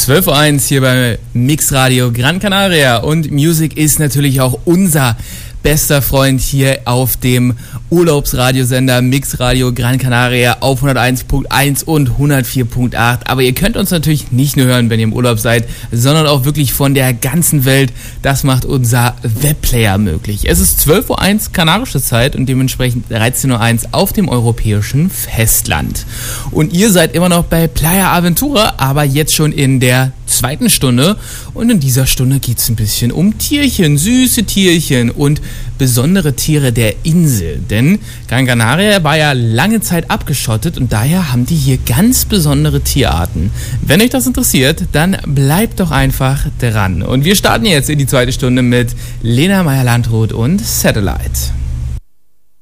12.01 Uhr hier bei Mix Radio Gran Canaria und Music ist natürlich auch unser bester Freund hier auf dem Urlaubsradiosender Mix Radio Gran Canaria auf 101.1 und 104.8. Aber ihr könnt uns natürlich nicht nur hören, wenn ihr im Urlaub seid, sondern auch wirklich von der ganzen Welt. Das macht unser Webplayer möglich. Es ist 12.01 Uhr kanarische Zeit und dementsprechend 13.01 Uhr auf dem europäischen Festland. Und ihr seid immer noch bei Playa Aventura, aber jetzt schon in der zweiten Stunde. Und in dieser Stunde geht es ein bisschen um Tierchen, süße Tierchen und besondere Tiere der Insel. Denn Gran Canaria war ja lange Zeit abgeschottet und daher haben die hier ganz besondere Tierarten. Wenn euch das interessiert, dann bleibt doch einfach dran. Und wir starten jetzt in die zweite Stunde mit Lena Meyer-Landrut und Satellite.